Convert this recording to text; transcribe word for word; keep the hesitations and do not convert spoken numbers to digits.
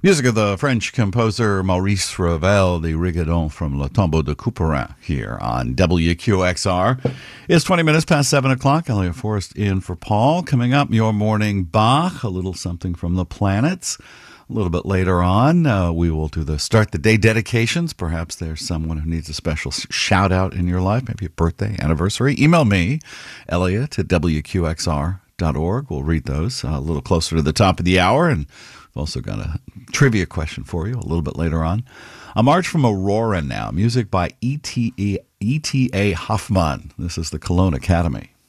Music of the French composer Maurice Ravel, the Rigodon from Le Tombeau de Couperin here on W Q X R. It's twenty minutes past seven o'clock. Elliot Forrest in for Paul. Coming up, your morning Bach, a little something from the planets. A little bit later on, uh, we will do the start the day dedications. Perhaps there's someone who needs a special shout out in your life, maybe a birthday, anniversary. Email me, Elliot at W Q X R dot org. We'll read those uh, a little closer to the top of the hour. And we've also got a trivia question for you a little bit later on. A march from Aurora now. Music by E T A Hoffman. This is the Cologne Academy.